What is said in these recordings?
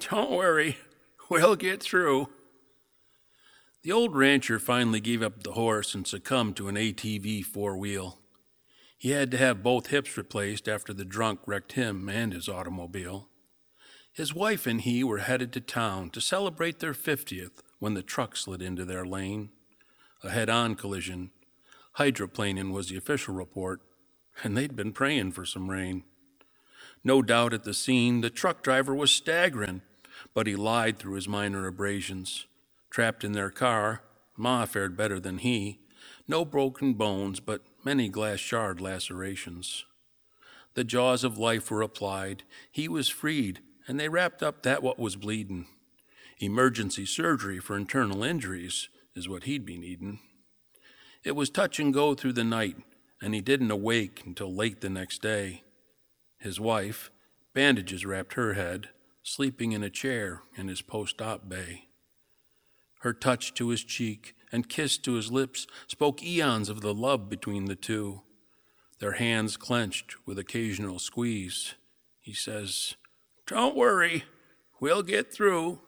Don't worry, we'll get through. The old rancher finally gave up the horse and succumbed to an ATV four-wheel. He had to have both hips replaced after the drunk wrecked him and his automobile. His wife and he were headed to town to celebrate their 50th when the truck slid into their lane. A head-on collision. Hydroplaning was the official report, and they'd been praying for some rain. No doubt at the scene, the truck driver was staggering, but he lied through his minor abrasions. Trapped in their car, Ma fared better than he. No broken bones, but many glass shard lacerations. The jaws of life were applied. He was freed, and they wrapped up that what was bleedin'. Emergency surgery for internal injuries is what he'd be needin'. It was touch and go through the night, and he didn't awake until late the next day. His wife, bandages wrapped her head, sleeping in a chair in his post-op bay. Her touch to his cheek and kiss to his lips spoke eons of the love between the two. Their hands clenched with occasional squeeze. He says, "Don't worry, we'll get through."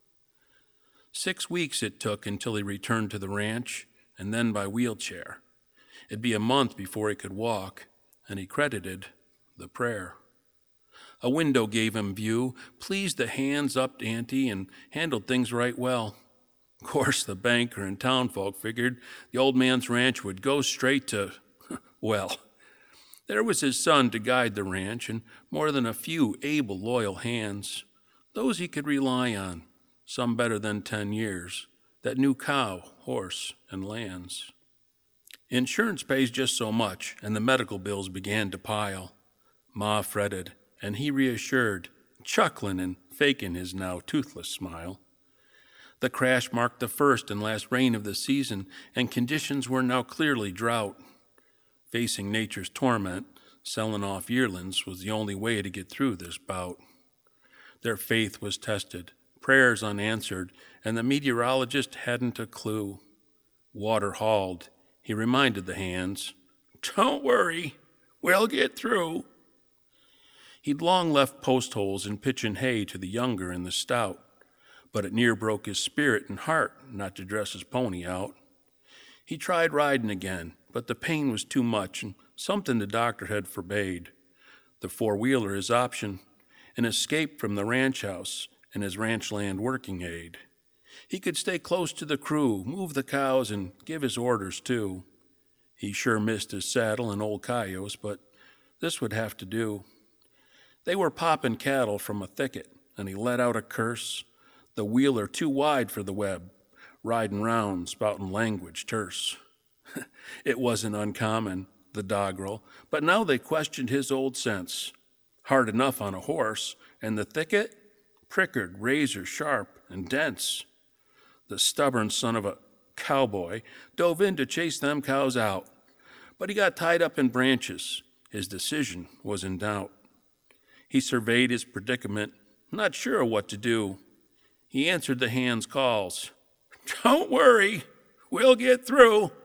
6 weeks it took until he returned to the ranch, and then by wheelchair. It'd be a month before he could walk, and he credited the prayer. A window gave him view, pleased the hands-upped ante, and handled things right well. Of course, the banker and townfolk figured the old man's ranch would go straight to, well, there was his son to guide the ranch and more than a few able, loyal hands, those he could rely on, some better than 10 years, that knew cow, horse, and lands. Insurance pays just so much, and the medical bills began to pile. Ma fretted, and he reassured, chuckling and faking his now toothless smile. The crash marked the first and last rain of the season, and conditions were now clearly drought. Facing nature's torment, selling off yearlings was the only way to get through this bout. Their faith was tested, prayers unanswered, and the meteorologist hadn't a clue. Water hauled. He reminded the hands, "Don't worry, we'll get through." He'd long left post holes and pitching hay to the younger and the stout, but it near broke his spirit and heart not to dress his pony out. He tried riding again, but the pain was too much and something the doctor had forbade. The four-wheeler his option, an escape from the ranch house and his ranch land working aid. He could stay close to the crew, move the cows, and give his orders too. He sure missed his saddle and old Cayos, but this would have to do. They were popping cattle from a thicket, and he let out a curse. The wheeler too wide for the web, riding round, spouting language terse. It wasn't uncommon, the doggerel, but now they questioned his old sense. Hard enough on a horse, and the thicket, prickered, razor sharp, and dense. The stubborn son of a cowboy dove in to chase them cows out, but he got tied up in branches. His decision was in doubt. He surveyed his predicament, not sure what to do. He answered the hands' calls. "Don't worry, we'll get through."